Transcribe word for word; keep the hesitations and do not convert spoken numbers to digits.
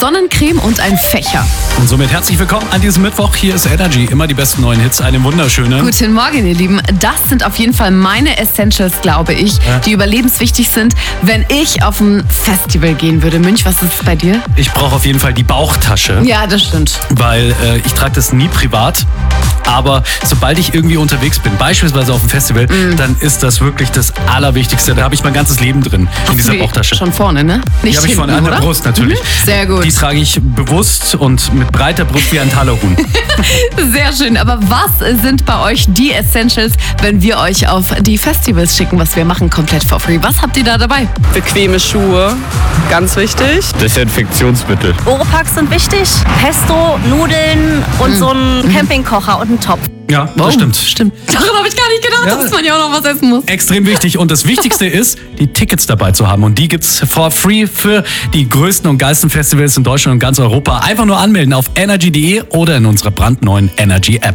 Sonnencreme und ein Fächer. Und somit herzlich willkommen an diesem Mittwoch. Hier ist Energy, immer die besten neuen Hits, einen wunderschönen. Guten Morgen, ihr Lieben. Das sind auf jeden Fall meine Essentials, glaube ich, Ja. die überlebenswichtig sind, wenn ich auf ein Festival gehen würde. Münch, was ist es bei dir? Ich brauche auf jeden Fall die Bauchtasche, Ja, das stimmt. weil äh, ich trage das nie privat. Aber sobald ich irgendwie unterwegs bin, beispielsweise auf dem Festival, dann ist das wirklich das Allerwichtigste. Da habe ich mein ganzes Leben drin, in dieser Die Bauchtasche. Schon vorne, ne? Nicht Die habe ich hinten, vorne an der oder? Brust natürlich. Mhm. Sehr gut. Die trage ich bewusst und mit breiter Brust wie ein Talerhuhn. Sehr schön. Aber was sind bei euch die Essentials, wenn wir euch auf die Festivals schicken, was wir machen, komplett for free? Was habt ihr da dabei? Bequeme Schuhe, ganz wichtig. Desinfektionsmittel. Oropax sind wichtig. Pesto, Nudeln und so ein Campingkocher und ein Topf. Ja, das stimmt. Stimmt. Daran habe ich gar nicht gedacht, Ja. dass man ja auch noch was essen muss. Extrem wichtig. Und das Wichtigste ist, die Tickets dabei zu haben. Und die gibt's for free für die größten und geilsten Festivals in Deutschland und ganz Europa. Einfach nur anmelden auf energy punkt de oder in unserer brandneuen Energy App.